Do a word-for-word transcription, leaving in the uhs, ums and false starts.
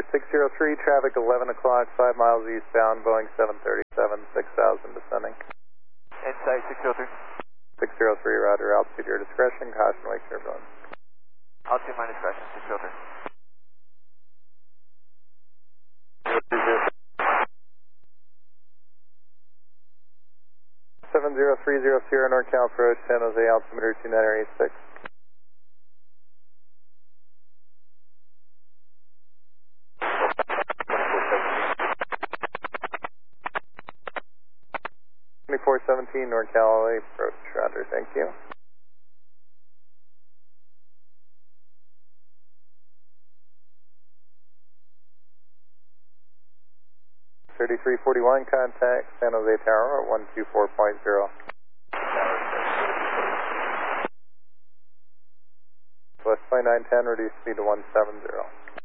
six zero three, traffic eleven o'clock, five miles eastbound, Boeing seven thirty-seven, six thousand descending. Insight six zero three. six zero three, roger, altitude your discretion, caution wake turbulence. Altitude my discretion, six zero three. seven zero three zero Sierra NorCal approach, San Jose altimeter two nine eight six. twenty-four seventeen NorCal approach, roger, thank you. thirty-three forty-one, contact San Jose Tower at one two four point zero. West twenty-nine ten, reduce speed to one seven zero.